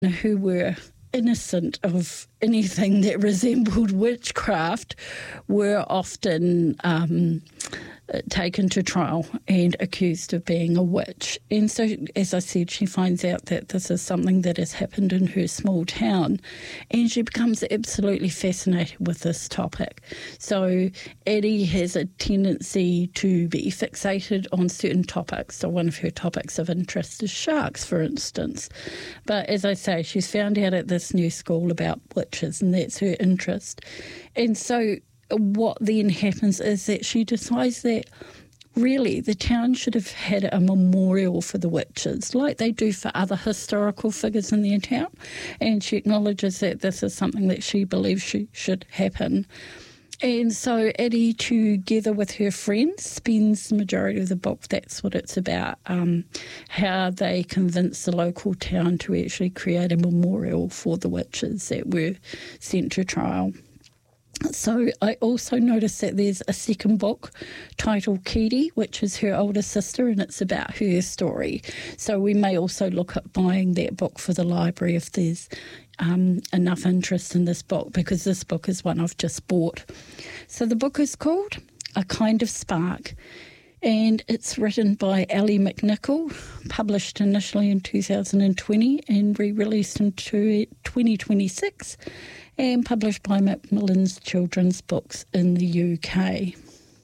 who were innocent of anything that resembled witchcraft were often taken to trial and accused of being a witch. And so, as I said, she finds out that this is something that has happened in her small town, and she becomes absolutely fascinated with this topic. So Addie has a tendency to be fixated on certain topics. So one of her topics of interest is sharks, for instance. But as I say, she's found out at this new school about witches, and that's her interest. And so what then happens is that she decides that really the town should have had a memorial for the witches, like they do for other historical figures in their town. And she acknowledges that this is something that she believes should happen. And so Addie, together with her friends, spends the majority of the book, that's what it's about, how they convince the local town to actually create a memorial for the witches that were sent to trial. So I also noticed that there's a second book titled Keedy, which is her older sister, and it's about her story. So we may also look at buying that book for the library if there's enough interest in this book, because this book is one I've just bought. So the book is called A Kind of Spark, and it's written by Ally McNichol, published initially in 2020 and re-released in 2026, and published by Macmillan's Children's Books in the UK.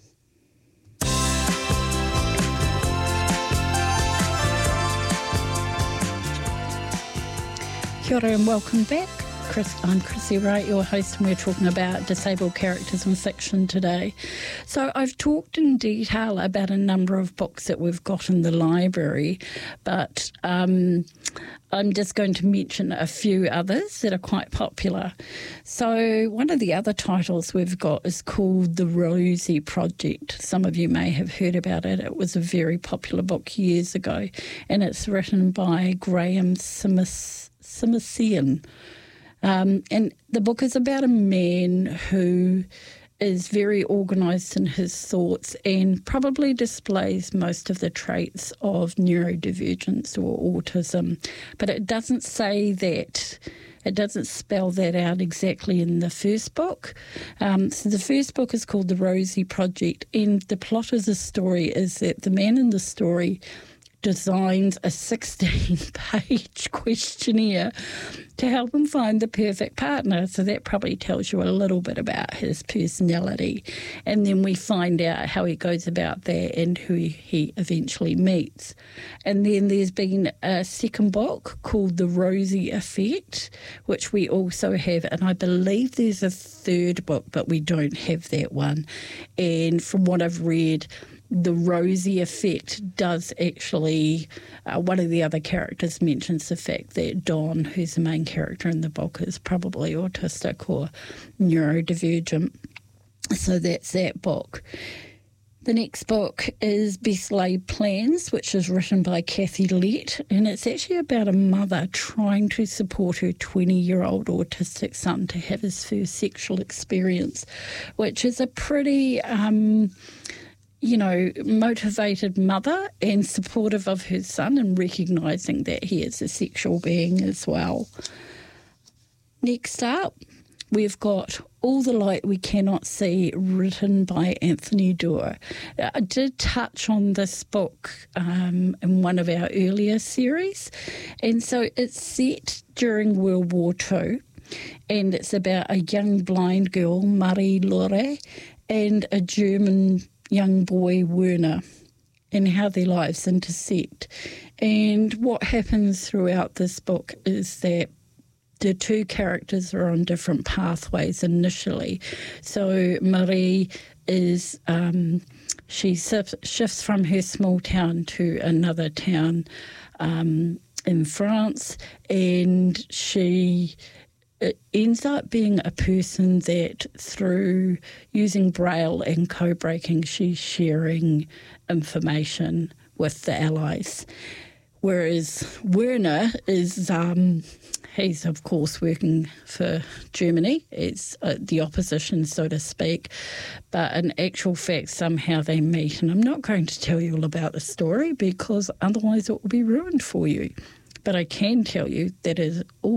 Kia ora and welcome back. I'm Chrissy Wright, your host, and we're talking about disabled characters in fiction today. So I've talked in detail about a number of books that we've got in the library, but I'm just going to mention a few others that are quite popular. So one of the other titles we've got is called The Rosie Project. Some of you may have heard about it. It was a very popular book years ago, and it's written by Graham Simosian. And the book is about a man who is very organised in his thoughts and probably displays most of the traits of neurodivergence or autism. But it doesn't say that, it doesn't spell that out exactly in the first book. So the first book is called The Rosie Project, and the plot of the story is that the man in the story designs a 16-page questionnaire to help him find the perfect partner. So that probably tells you a little bit about his personality. And then we find out how he goes about that and who he eventually meets. And then there's been a second book called The Rosie Effect, which we also have. And I believe there's a third book, but we don't have that one. And from what I've read, the Rosie Effect does actually, one of the other characters mentions the fact that Don, who's the main character in the book, is probably autistic or neurodivergent. So that's that book. The next book is Best Laid Plans, which is written by Kathy Lett, and it's actually about a mother trying to support her 20-year-old autistic son to have his first sexual experience, which is a pretty motivated mother and supportive of her son and recognising that he is a sexual being as well. Next up, we've got All the Light We Cannot See, written by Anthony Doerr. I did touch on this book in one of our earlier series, and so it's set during World War II, and it's about a young blind girl, Marie-Laure, and a German young boy, Werner, and how their lives intersect. And what happens throughout this book is that the two characters are on different pathways initially. So Marie is, she shifts from her small town to another town in France, and she ends up being a person that through using Braille and code-breaking, she's sharing information with the Allies. Whereas Werner is, he's of course working for Germany. It's the opposition, so to speak. But in actual fact, somehow they meet. And I'm not going to tell you all about the story because otherwise it will be ruined for you. But I can tell you that is